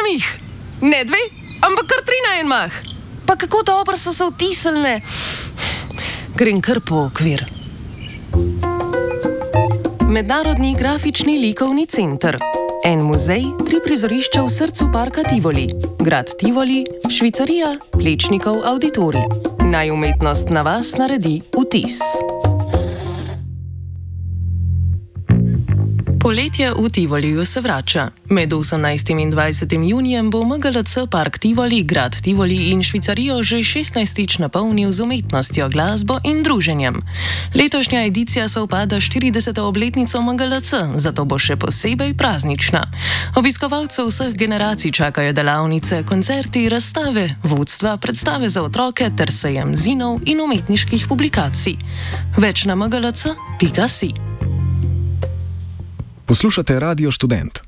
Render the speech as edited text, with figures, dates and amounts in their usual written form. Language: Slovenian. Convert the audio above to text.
jih. Ne 2, ampak kar 3 na en mah. Pa kako dobro so se vtisnile. Grem kar po okvir. Mednarodni grafični likovni center. En muzej, 3 prizorišča v srcu parka Tivoli. Grad Tivoli, Švicarija, Plečnikov auditorij. Naj umetnost na vas naredi vtis. Poletje v Tivoliju se vrača. Med 18. in 20. junijem bo MGLC Park Tivoli, Grad Tivoli in Švicarijo že 16. napolnil z umetnostjo, glasbo in druženjem. Letošnja edicija sovpada 40. obletnico MGLC, zato bo še posebej praznična. Obiskovalcev vseh generacij čakajo delavnice, koncerti, razstave, vodstva, predstave za otroke ter sejem zinov in umetniških publikacij. Več na mglc.si. Poslušate Radio Študent.